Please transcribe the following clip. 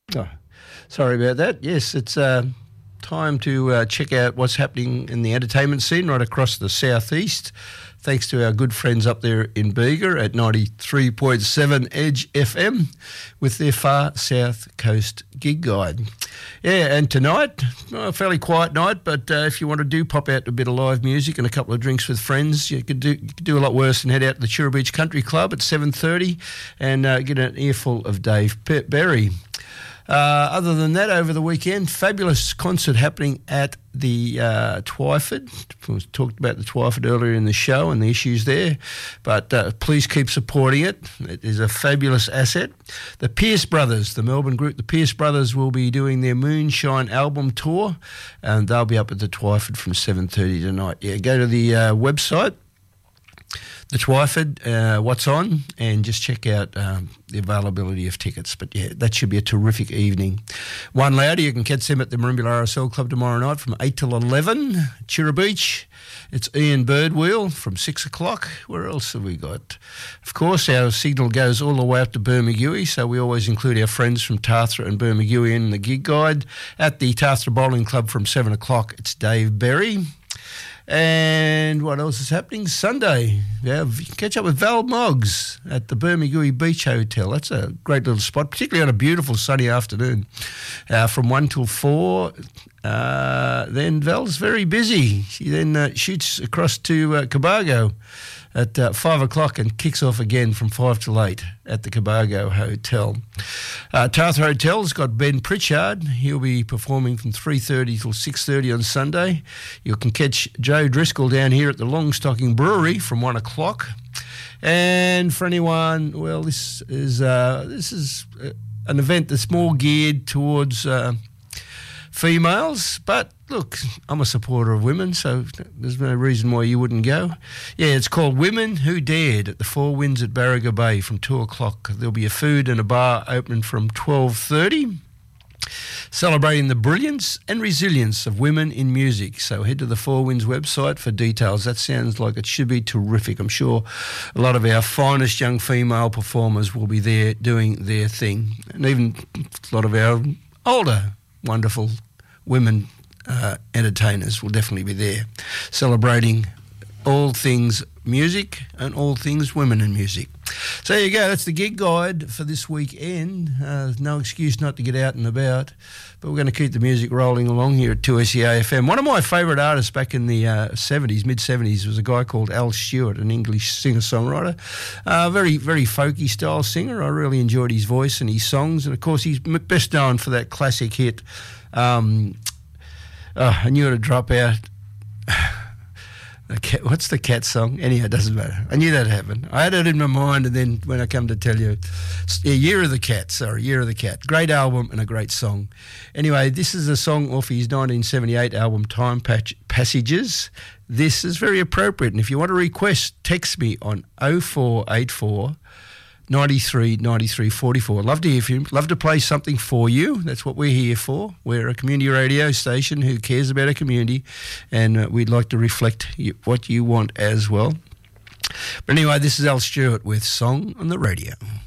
Oh, sorry about that. Yes, it's time to check out what's happening in the entertainment scene right across the southeast. Thanks to our good friends up there in Bega at 93.7 Edge FM with their Far South Coast Gig Guide. Yeah, and tonight, a fairly quiet night, but if you want to pop out to a bit of live music and a couple of drinks with friends, you could do a lot worse than head out to the Chura Beach Country Club at 7:30 and get an earful of Dave Berry. Other than that, over the weekend, fabulous concert happening at the Twyford. We talked about the Twyford earlier in the show and the issues there, but please keep supporting it. It is a fabulous asset. The Pierce Brothers, the Melbourne group, the Pierce Brothers will be doing their Moonshine album tour, and they'll be up at the Twyford from 7:30 tonight. Yeah, go to the website, the Twyford, what's on, and just check out the availability of tickets. But yeah, that should be a terrific evening. One louder, you can catch them at the Merimbula RSL Club tomorrow night from 8 till 11, Chura Beach. It's Ian Birdwheel from 6 o'clock. Where else have we got? Of course, our signal goes all the way up to Bermagui, so we always include our friends from Tathra and Bermagui in the gig guide. At the Tathra Bowling Club from 7 o'clock, it's Dave Berry. And what else is happening? Sunday, yeah, catch up with Val Moggs at the Bermagui Beach Hotel. That's a great little spot, particularly on a beautiful sunny afternoon. From 1 till 4, then Val's very busy. She then shoots across to Cobargo at 5 o'clock and kicks off again from 5 till 8 at the Cobargo Hotel. Tathra Hotel's got Ben Pritchard. He'll be performing from 3:30 till 6:30 on Sunday. You can catch Joe Driscoll down here at the Longstocking Brewery from 1 o'clock. And for anyone, well, this is an event that's more geared towards females, but look, I'm a supporter of women, so there's no reason why you wouldn't go. Yeah, it's called Women Who Dared at the Four Winds at Barraga Bay from 2 o'clock. There'll be a food and a bar open from 12:30, celebrating the brilliance and resilience of women in music. So head to the Four Winds website for details. That sounds like it should be terrific. I'm sure a lot of our finest young female performers will be there doing their thing, and even a lot of our older wonderful women entertainers will definitely be there, celebrating all things music and all things women in music. So there you go, that's the gig guide for this weekend. No excuse not to get out and about, but we're going to keep the music rolling along here at 2SEA FM. One of my favourite artists back in the mid-70s, was a guy called Al Stewart, an English singer-songwriter. Very, very folky style singer. I really enjoyed his voice and his songs, and of course he's best known for that classic hit, I knew it'd drop out. What's the cat song? Anyhow, it doesn't matter. I knew that'd happen. I had it in my mind, and then when I come to tell you, Year of the Cat. Great album and a great song. Anyway, this is a song off his 1978 album, Time Passages. This is very appropriate, and if you want to request, text me on 0484 93 93 44. Love to hear from you. Love to play something for you. That's what we're here for. We're a community radio station who cares about our community, and we'd like to reflect what you want as well. But anyway, this is Al Stewart with Song on the Radio.